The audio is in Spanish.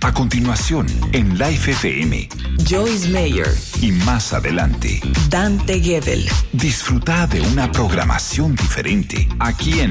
A continuación, en Life FM. Joyce Meyer. Y más adelante, Dante Gebel. Disfruta de una programación diferente aquí en